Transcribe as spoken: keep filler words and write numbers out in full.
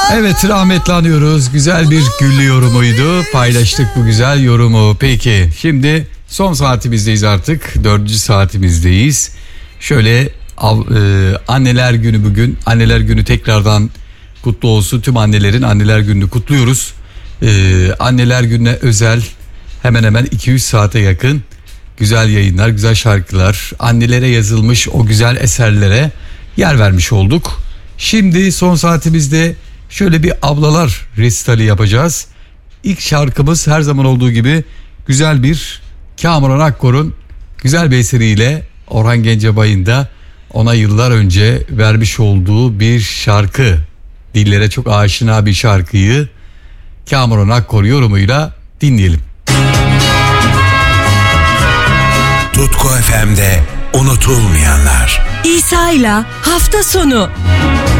Evet, rahmetli anıyoruz. Güzel bir güllü yorumuydu. Paylaştık bu güzel yorumu. Peki şimdi son saatimizdeyiz artık. Dördüncü saatimizdeyiz. Şöyle av, e, anneler günü bugün. Anneler günü tekrardan kutlu olsun. Tüm annelerin anneler gününü kutluyoruz. E, anneler gününe özel hemen hemen iki yüz saate yakın güzel yayınlar, güzel şarkılar, annelere yazılmış o güzel eserlere yer vermiş olduk. Şimdi son saatimizde şöyle bir ablalar resitali yapacağız. İlk şarkımız her zaman olduğu gibi güzel bir Kamuran Akkor'un güzel bir eseriyle Orhan Gencebay'ın da ona yıllar önce vermiş olduğu bir şarkı. Dillere çok aşina bir şarkıyı Kamuran Akkor yorumuyla dinleyelim. Tutku F M'de unutulmayanlar. İsa'yla hafta sonu.